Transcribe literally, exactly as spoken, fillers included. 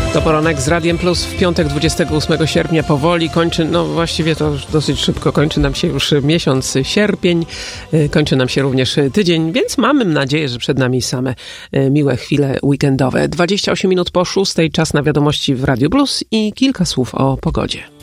To poranek z Radiem Plus w piątek dwudziestego ósmego sierpnia powoli kończy, no właściwie to już dosyć szybko kończy nam się już miesiąc sierpień, kończy nam się również tydzień, więc mamy nadzieję, że przed nami same miłe chwile weekendowe. dwadzieścia osiem minut po szóstej, czas na wiadomości w Radiu Plus i kilka słów o pogodzie.